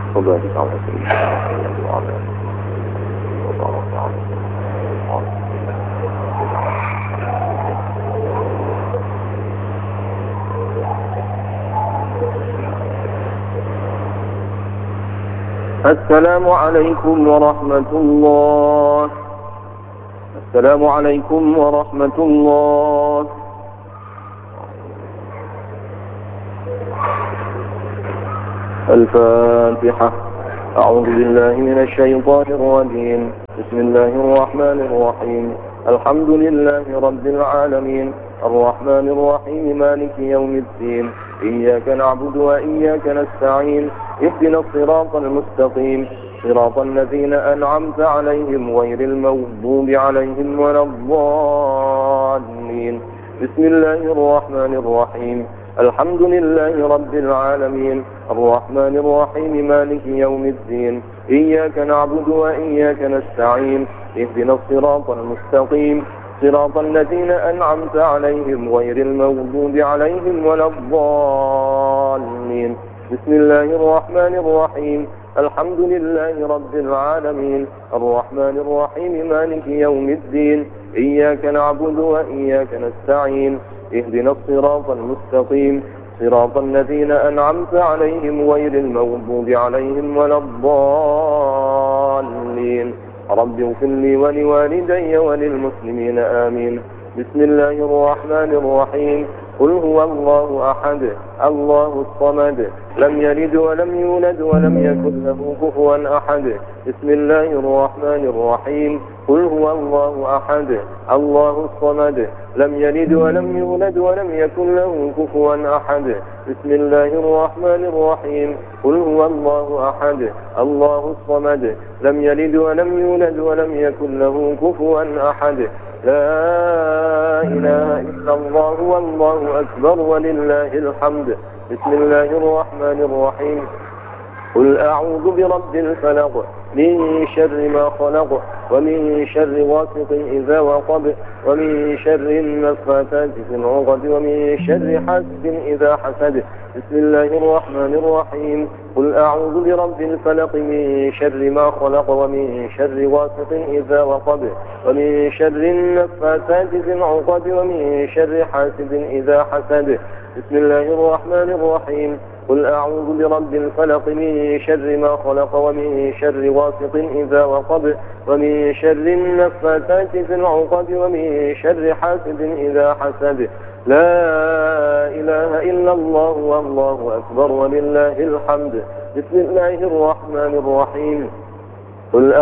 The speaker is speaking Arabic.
وبارك على سيدنا محمد وعلى آله وبارك عليه. السلام عليكم ورحمة الله. السلام عليكم ورحمة الله. الفاتحة. أعوذ بالله من الشيطان الرجيم. بسم الله الرحمن الرحيم. الحمد لله رب العالمين، الرحمن الرحيم، مالك يوم الدين، إياك نعبد وإياك نستعين، اهدنا الصراط المستقيم، صراط الذين أنعمت عليهم غير المغضوب عليهم ولا الضالين. بسم الله الرحمن الرحيم. الحمد لله رب العالمين، الرحمن الرحيم، مالك يوم الدين، إياك نعبد وإياك نستعين، اهدنا الصراط المستقيم، صراط الذين أنعمت عليهم غير المغضوب عليهم ولا الضالين. بسم الله الرحمن الرحيم. الحمد لله رب العالمين، الرحمن الرحيم، مالك يوم الدين، إياك نعبد وإياك نستعين، اهدنا الصراط المستقيم، صراط الذين أنعمت عليهم غير المغضوب عليهم ولا الضالين. رب اغفر لي ولوالدي وللمسلمين آمين. بسم الله الرحمن الرحيم. قل هو الله أحد الله الصمد لم يلد ولم يولد ولم يكن له كفوا أحد. بسم الله الرحمن الرحيم. قل هو الله أحد الله الصمد لم يلد ولم يولد ولم يكن له كفوا أحد. بسم الله الرحمن الرحيم. قل هو الله أحد الله الصمد لم يلد ولم يولد ولم يكن له كفوا أحد. لا إله إلا الله والله أكبر ولله الحمد. بسم الله الرحمن الرحيم. قل أعوذ برب الفلق من شر ما خلق ومن شر غاسق إذا وقب ومن شر النفاثات في العقد ومن شر حاسد إذا حسد. بسم الله الرحمن الرحيم. قل أعوذ برب الفلق من شر ما خلق ومن شر غاسق إذا وقب ومن شر النفاثات في العقد ومن شر حاسد إذا حسد. بسم الله الرحمن الرحيم. قل أعوذ برب الفلق من شر ما خلق ومن شر غاسق إذا وقب ومن شر النفاثات في العقد ومن شر حاسد إذا حسد. لا إله إلا الله والله أكبر ولله الحمد. بسم الله الرحمن الرحيم. قل